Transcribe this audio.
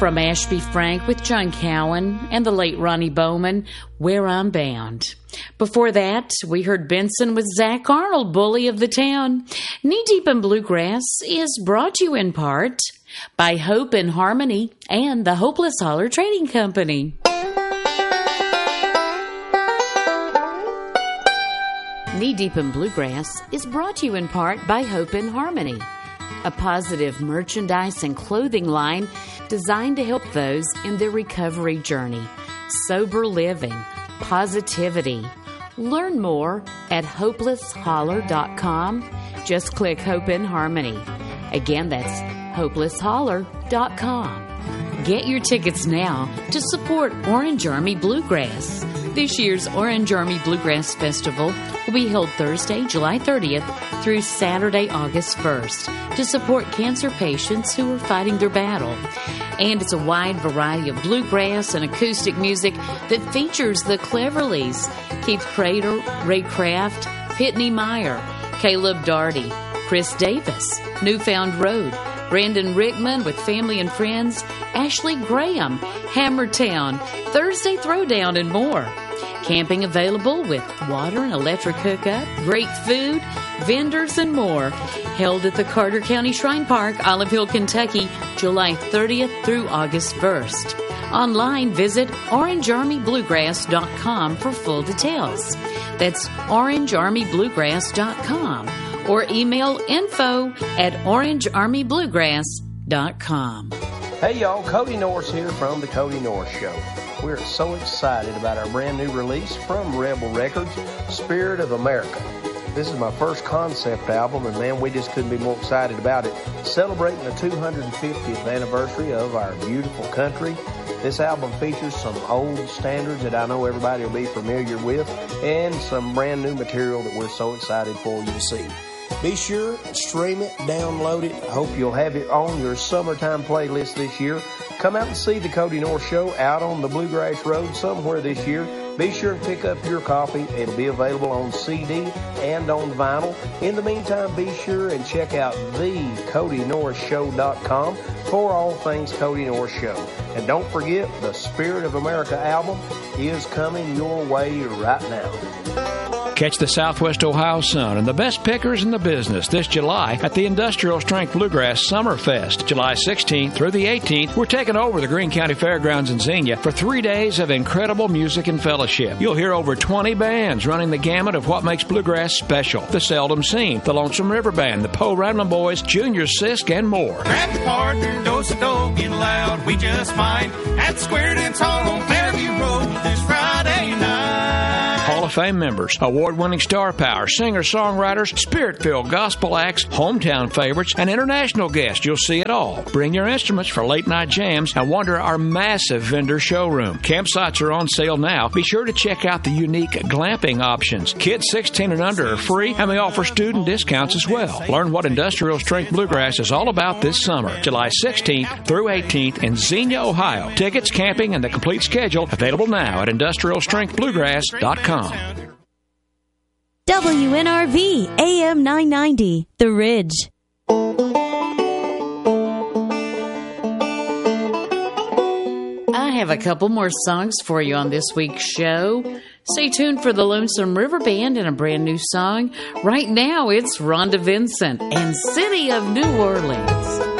From Ashby Frank with John Cowan and the late Ronnie Bowman, Where I'm Bound. Before that, we heard Benson with Zach Arnold, Bully of the Town. Knee Deep in Bluegrass is brought to you in part by Hope and Harmony and the Hopeless Holler Trading Company. Knee Deep in Bluegrass is brought to you in part by Hope and Harmony, a positive merchandise and clothing line designed to help those in their recovery journey. Sober living, positivity. Learn more at hopelessholler.com. Just click Hope and Harmony. Again, that's hopelessholler.com. Get your tickets now to support Orange Army Bluegrass. This year's Orange Army Bluegrass Festival will be held Thursday, July 30th through Saturday, August 1st to support cancer patients who are fighting their battle. And it's a wide variety of bluegrass and acoustic music that features the Cleverleys, Keith Prater, Ray Kraft, Pitney Meyer, Caleb Darty, Chris Davis, Newfound Road, Brandon Rickman with Family and Friends, Ashley Graham, Hammertown, Thursday Throwdown, and more. Camping available with water and electric hookup, great food, vendors, and more. Held at the Carter County Shrine Park, Olive Hill, Kentucky, July 30th through August 1st. Online, visit orangearmybluegrass.com for full details. That's orangearmybluegrass.com. or email info@orangearmybluegrass.com. Hey y'all, Cody Norris here from The Cody Norris Show. We're so excited about our brand new release from Rebel Records, Spirit of America. This is my first concept album, and man, we just couldn't be more excited about it. Celebrating the 250th anniversary of our beautiful country. This album features some old standards that I know everybody will be familiar with, and some brand new material that we're so excited for you to see. Be sure, stream it, download it. I hope you'll have it on your summertime playlist this year. Come out and see the Cody North Show out on the Bluegrass Road somewhere this year. Be sure to pick up your copy. It'll be available on CD and on vinyl. In the meantime, be sure and check out thecodynorrisshow.com for all things Cody North Show. And don't forget, the Spirit of America album is coming your way right now. Catch the Southwest Ohio Sun and the best pickers in the business this July at the Industrial Strength Bluegrass Summerfest. July 16th through the 18th, we're taking over the Greene County Fairgrounds in Xenia for 3 days of incredible music and fellowship. You'll hear over 20 bands running the gamut of what makes bluegrass special. The Seldom Seen, the Lonesome River Band, the Poe Ramblin' Boys, Junior Sisk, and more. Grab your partner, dose-a-do, get loud, we just might at the Square Dance Hall on Fairview Road this Friday night. Hall of Fame members, award-winning star power, singer-songwriters, spirit-filled gospel acts, hometown favorites, and international guests. You'll see it all. Bring your instruments for late-night jams and wander our massive vendor showroom. Campsites are on sale now. Be sure to check out the unique glamping options. Kids 16 and under are free, and they offer student discounts as well. Learn what Industrial Strength Bluegrass is all about this summer, July 16th through 18th in Xenia, Ohio. Tickets, camping, and the complete schedule available now at industrialstrengthbluegrass.com. WNRV AM 990, The Ridge. I have a couple more songs for you on this week's show. Stay tuned for the Lonesome River Band and a brand new song. Right now, it's Rhonda Vincent and City of New Orleans.